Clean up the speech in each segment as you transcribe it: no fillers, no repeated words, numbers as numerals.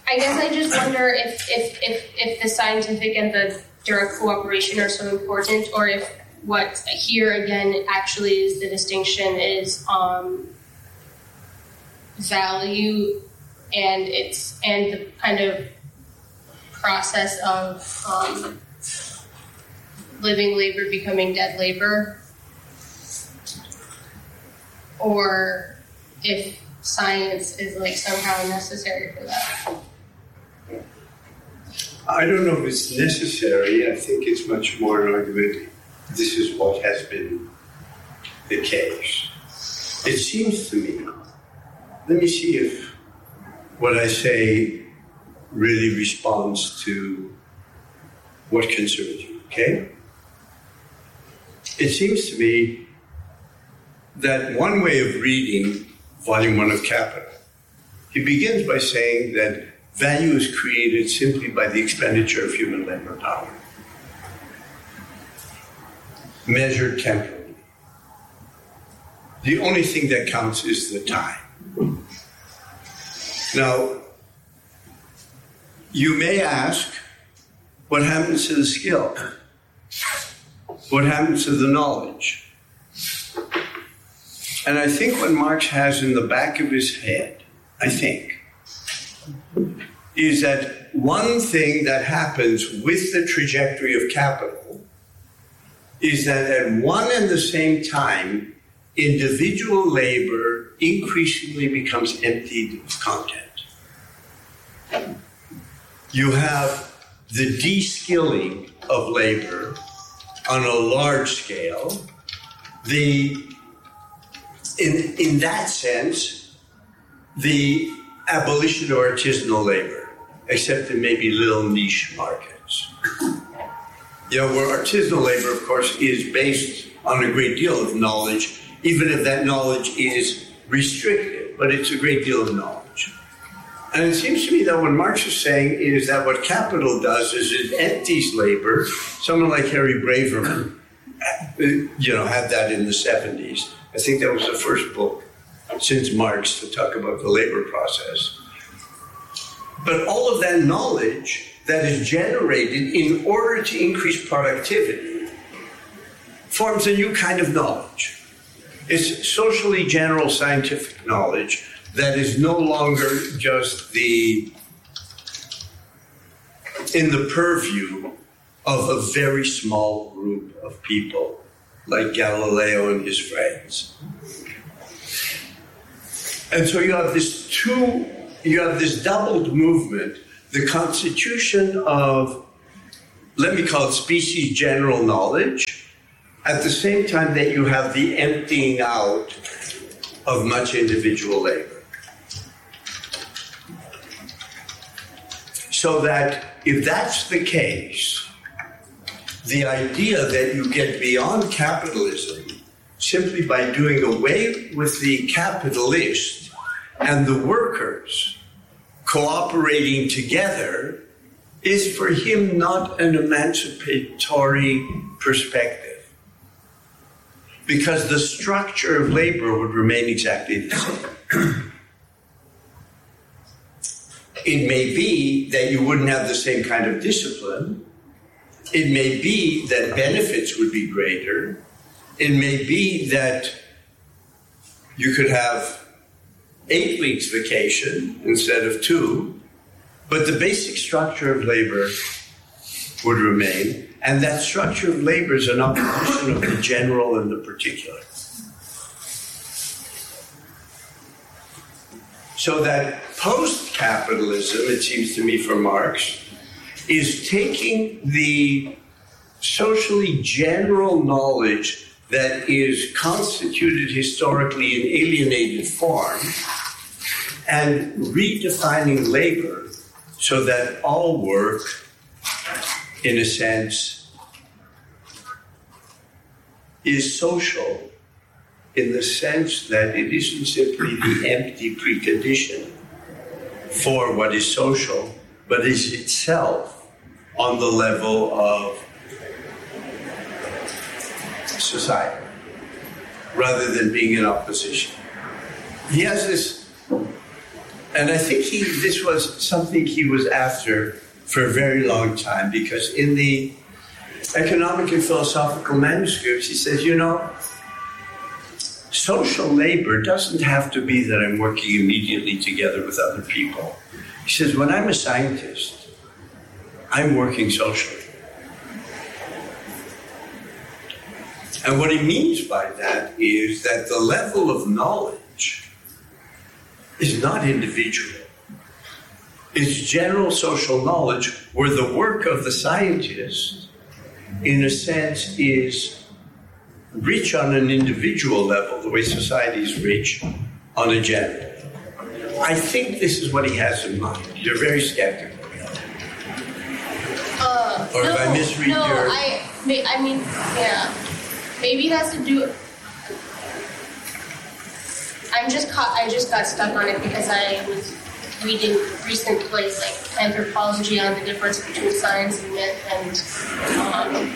I guess I just wonder if the scientific and the direct cooperation are so important, or if what here again actually is the distinction is value and the kind of process of living labor becoming dead labor, or if science is like somehow necessary for that. I don't know if it's necessary. I think it's much more an argument. This is what has been the case. It seems to me, let me see if what I say really responds to what concerns you, okay? It seems to me that one way of reading Volume 1 of Capital, he begins by saying that value is created simply by the expenditure of human labor power, measured temporally. The only thing that counts is the time. Now, you may ask, what happens to the skill? What happens to the knowledge? And I think what Marx has in the back of his head, is that one thing that happens with the trajectory of capital is that at one and the same time, individual labor increasingly becomes emptied of content. You have the de-skilling of labor on a large scale. In that sense, the abolition of artisanal labor, except in maybe little niche markets. Where artisanal labor, of course, is based on a great deal of knowledge, even if that knowledge is restricted, but it's a great deal of knowledge. And it seems to me that what Marx is saying is that what capital does is it empties labor. Someone like Harry Braverman, had that in the 70s. I think that was the first book since Marx to talk about the labor process. But all of that knowledge that is generated in order to increase productivity forms a new kind of knowledge. It's socially general scientific knowledge that is no longer just in the purview of a very small group of people like Galileo and his friends. And so you have this doubled movement, the constitution of, let me call it species general knowledge, at the same time that you have the emptying out of much individual labor. So that if that's the case, the idea that you get beyond capitalism simply by doing away with the capitalist and the workers cooperating together is for him not an emancipatory perspective. Because the structure of labor would remain exactly the same. It may be that you wouldn't have the same kind of discipline. It may be that benefits would be greater. It may be that you could have 8 weeks vacation instead of 2, but the basic structure of labor would remain, and that structure of labor is an opposition of the general and the particular. So that post-capitalism, it seems to me for Marx, is taking the socially general knowledge that is constituted historically in alienated form and redefining labor so that all work, in a sense, is social in the sense that it isn't simply the empty precondition for what is social, but is itself on the level of society, rather than being in opposition. He has this, And I think this was something he was after for a very long time, because in the economic and philosophical manuscripts, he says, social labor doesn't have to be that I'm working immediately together with other people. He says, when I'm a scientist, I'm working socially. And what he means by that is that the level of knowledge is not individual. It's general social knowledge, where the work of the scientist, in a sense, is rich on an individual level, the way society is rich on a general. I think this is what he has in mind. You're very skeptical. Or if I misread your... I mean, yeah. Maybe it has to do... I just got stuck on it because I was reading recently, like, anthropology on the difference between science and myth, and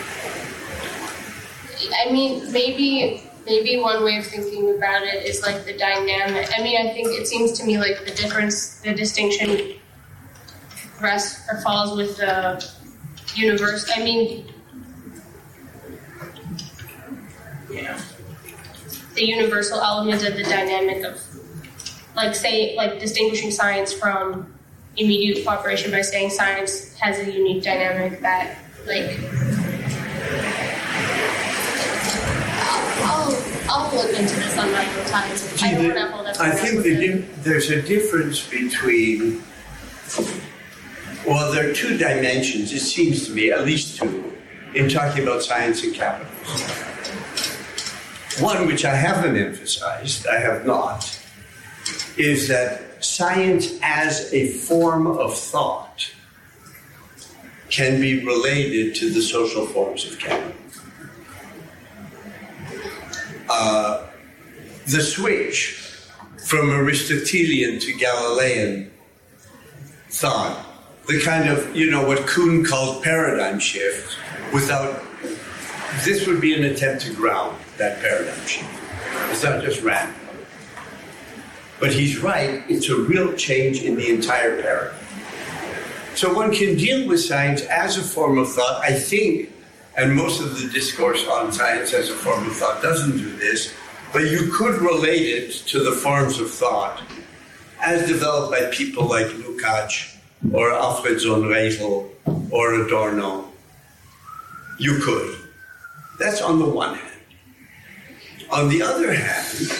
I mean, maybe one way of thinking about it is like the dynamic. I mean, I think it seems to me like the distinction rests or falls with the universe. I mean, the universal element of the dynamic of, like, say, like distinguishing science from immediate cooperation by saying science has a unique dynamic that, like, I'll look into this on my own time. I don't want to hold up. I think there's a difference between, well, there are two dimensions, it seems to me, at least two, in talking about science and capitalism. One, which I haven't emphasized, I have not, is that science as a form of thought can be related to the social forms of capitalism. The switch from Aristotelian to Galilean thought, the kind of, what Kuhn called paradigm shift, this would be an attempt to ground that paradigm shift. It's not just random. But he's right, it's a real change in the entire paradigm. So one can deal with science as a form of thought, I think, and most of the discourse on science as a form of thought doesn't do this, but you could relate it to the forms of thought as developed by people like Lukács or Alfred Zonnregel or Adorno. You could. That's on the one hand. On the other hand,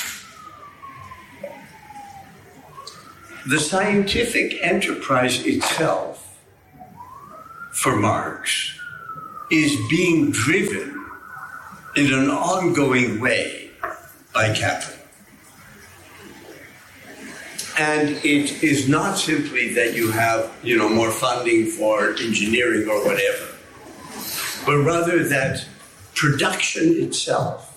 the scientific enterprise itself, for Marx, is being driven in an ongoing way by capital. And it is not simply that you have, more funding for engineering or whatever, but rather that production itself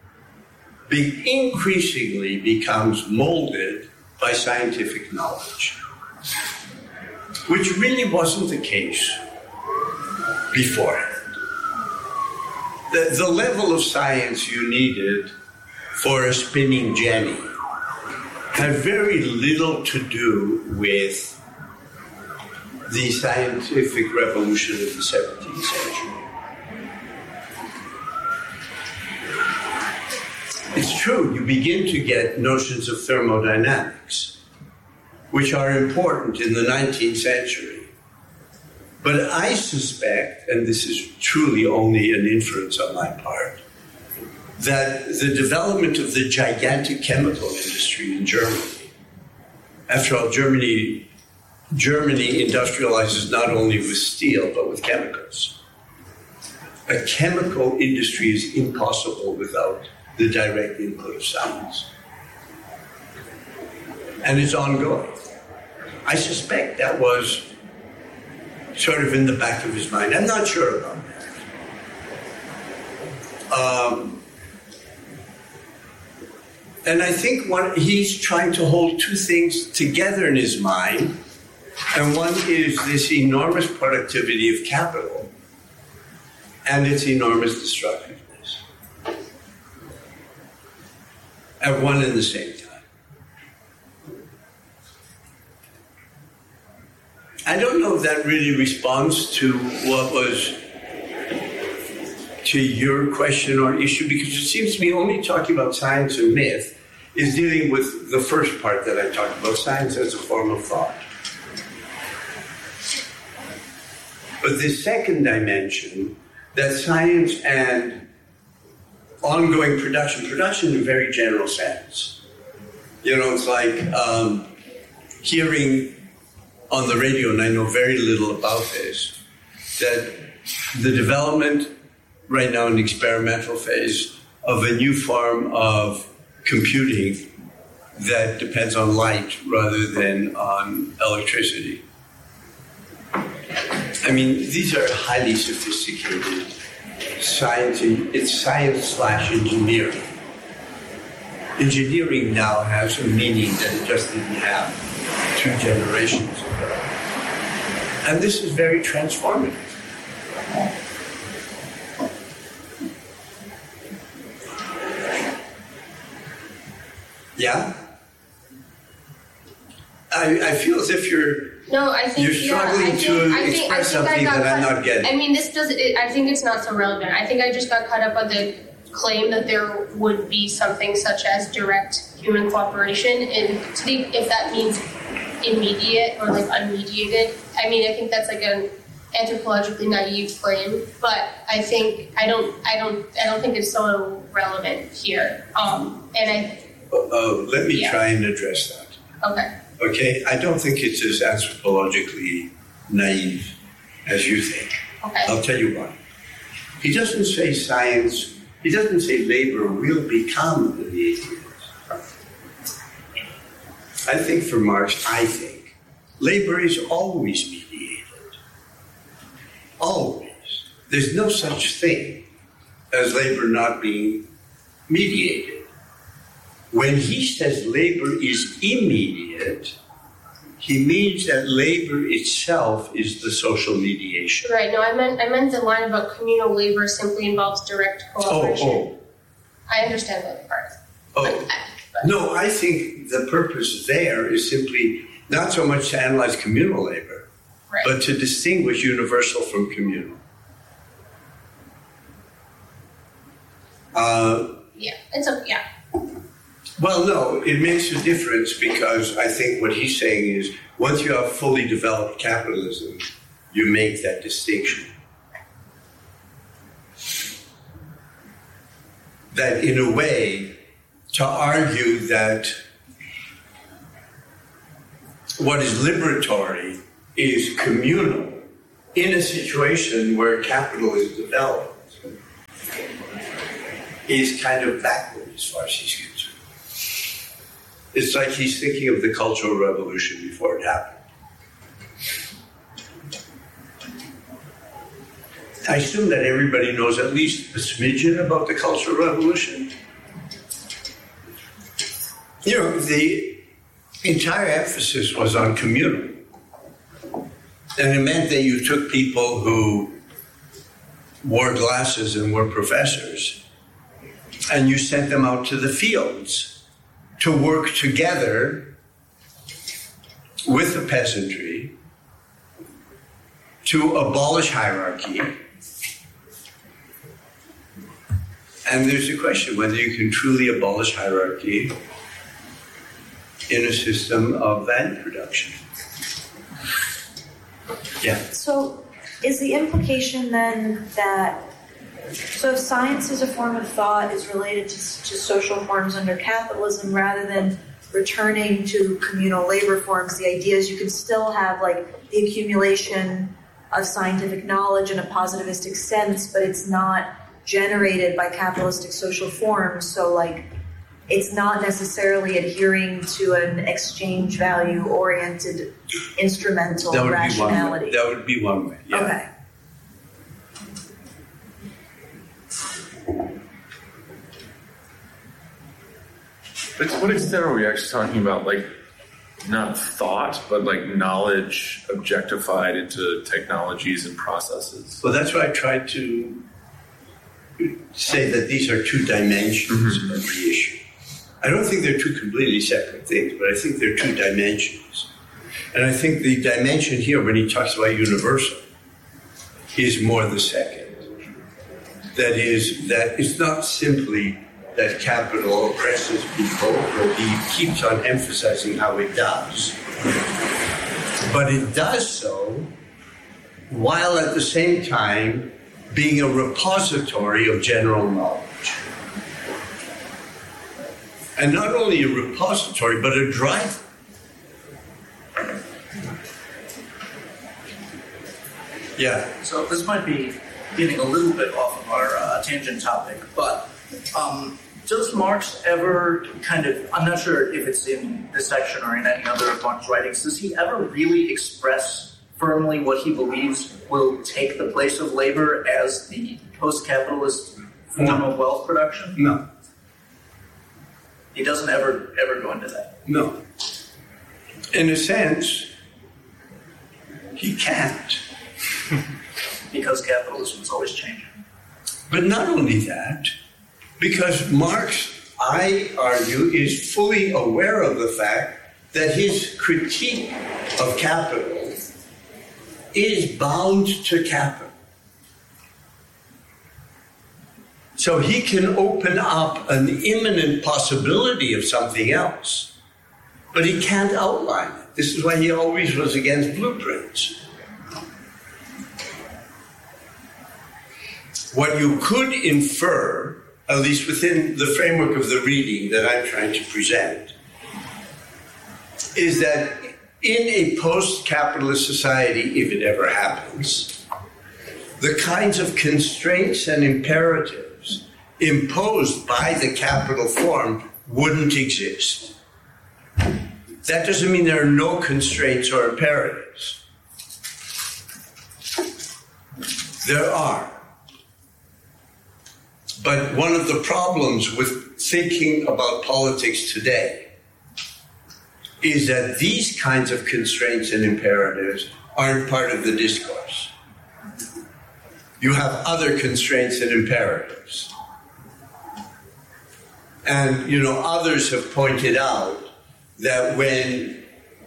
increasingly becomes molded by scientific knowledge, which really wasn't the case beforehand. The level of science you needed for a spinning jenny had very little to do with the scientific revolution of the 17th century. It's true, you begin to get notions of thermodynamics, which are important in the 19th century. But I suspect, and this is truly only an inference on my part, that the development of the gigantic chemical industry in Germany, after all, Germany industrializes not only with steel, but with chemicals. A chemical industry is impossible without the direct input of science. And it's ongoing. I suspect that was sort of in the back of his mind. I'm not sure about that. And I think he's trying to hold two things together in his mind. And one is this enormous productivity of capital and its enormous destructiveness at one and the same time. I don't know if that really responds to what was to your question or issue, because it seems to me only talking about science and myth is dealing with the first part that I talked about, science as a form of thought. But the second dimension, that science and ongoing production in a very general sense. You know, it's like hearing on the radio, and I know very little about this, that the development right now in the experimental phase of a new form of computing that depends on light rather than on electricity. I mean, these are highly sophisticated science. It's science/engineering. Engineering now has a meaning that it just didn't have 2 generations ago. And this is very transformative. Yeah? I feel as if you're struggling to express something that I'm not getting. I mean, I think it's not so relevant. I think I just got caught up on the claim that there would be something such as direct human cooperation, and if that means immediate or like unmediated. I mean, I think that's like an anthropologically naive claim, but I don't think it's so relevant here. Let me try and address that. Okay. Okay, I don't think it's as anthropologically naive as you think. Okay. I'll tell you why. He doesn't say science, he doesn't say labor will become mediated. I think for Marx, labor is always mediated. Always. There's no such thing as labor not being mediated. When he says labor is immediate, he means that labor itself is the social mediation. Right. No, I meant the line about communal labor simply involves direct cooperation. Oh. I understand that part. No, I think the purpose there is simply not so much to analyze communal labor, right, but to distinguish universal from communal. Yeah. Well, no, it makes a difference because I think what he's saying is once you have fully developed capitalism, you make that distinction. That in a way, to argue that what is liberatory is communal in a situation where capital is developed is kind of backward as far as he's concerned. It's like he's thinking of the Cultural Revolution before it happened. I assume that everybody knows at least a smidgen about the Cultural Revolution. You know, the entire emphasis was on communal. And it meant that you took people who wore glasses and were professors, and you sent them out to the fields to work together with the peasantry to abolish hierarchy. And there's a question whether you can truly abolish hierarchy in a system of value production. Yeah. So is the implication then that, so if science as a form of thought is related to social forms under capitalism rather than returning to communal labor forms, the idea is you can still have like the accumulation of scientific knowledge in a positivistic sense, but it's not generated by capitalistic social forms. So like it's not necessarily adhering to an exchange value oriented instrumental rationality. That would be one way. Yeah. Okay. But to what extent are we actually talking about, like, not thought, but like knowledge objectified into technologies and processes? Well, that's why I tried to say that these are 2 dimensions of the issue. I don't think they're 2 completely separate things, but I think they're 2 dimensions. And I think the dimension here, when he talks about universal, is more the second. That is, that it's not simply that capital oppresses people, but he keeps on emphasizing how it does. But it does so while at the same time being a repository of general knowledge. And not only a repository, but a driver. Yeah. So this might be getting a little bit off of our tangent topic, but does Marx ever kind of, I'm not sure if it's in this section or in any other of Marx's writings, does he ever really express firmly what he believes will take the place of labor as the post-capitalist form of wealth production? No. He doesn't ever go into that. No. In a sense, he can't. Because capitalism is always changing. But not only that, because Marx, I argue, is fully aware of the fact that his critique of capital is bound to capital. So he can open up an imminent possibility of something else, but he can't outline it. This is why he always was against blueprints. What you could infer, at least within the framework of the reading that I'm trying to present, is that in a post-capitalist society, if it ever happens, the kinds of constraints and imperatives imposed by the capital form wouldn't exist. That doesn't mean there are no constraints or imperatives. There are. But one of the problems with thinking about politics today is that these kinds of constraints and imperatives aren't part of the discourse. You have other constraints and imperatives. And, others have pointed out that when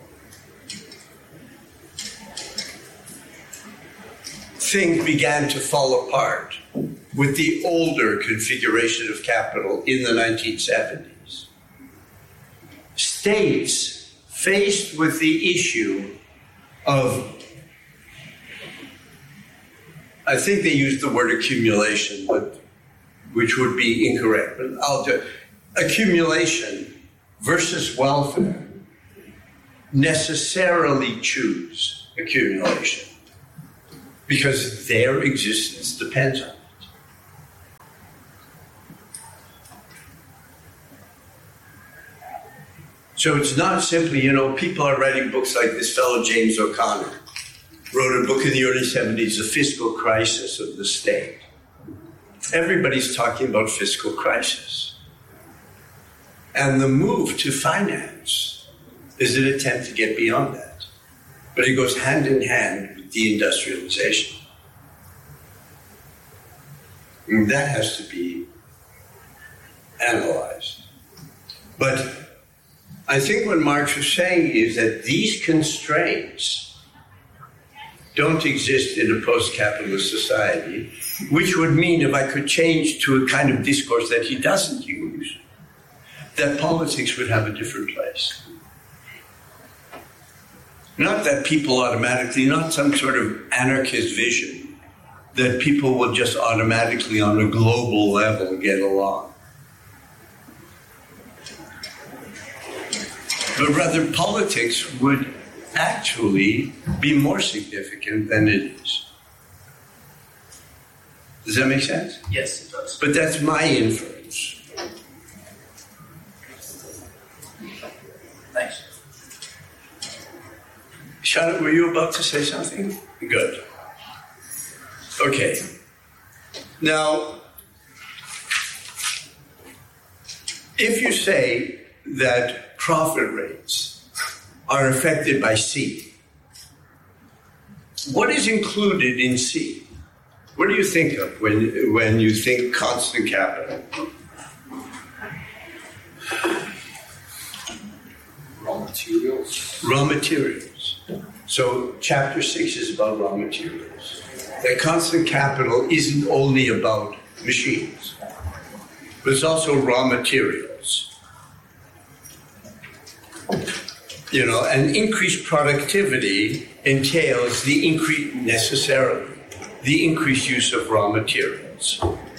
things began to fall apart with the older configuration of capital in the 1970s, states faced with the issue of, I think they used the word accumulation, but which would be incorrect, but I'll do it. Accumulation versus welfare necessarily choose accumulation because their existence depends on it. So it's not simply, people are writing books like this fellow James O'Connor wrote a book in the early 70s, The Fiscal Crisis of the State. Everybody's talking about fiscal crisis. And the move to finance is an attempt to get beyond that. But it goes hand in hand with deindustrialization. And that has to be analyzed. But I think what Marx was saying is that these constraints don't exist in a post-capitalist society, which would mean, if I could change to a kind of discourse that he doesn't use, that politics would have a different place. Not that people automatically, not some sort of anarchist vision, that people will just automatically on a global level get along. But rather, politics would actually be more significant than it is. Does that make sense? Yes, it does. But that's my inference. Thanks. Charlotte, were you about to say something? Good. Okay. Now, if you say that profit rates are affected by C, what is included in C? What do you think of when you think constant capital? Raw materials. materials. Raw materials. So chapter 6 is about raw materials. That constant capital isn't only about machines, but it's also raw materials. You know, and increased productivity entails necessarily the increased use of raw materials.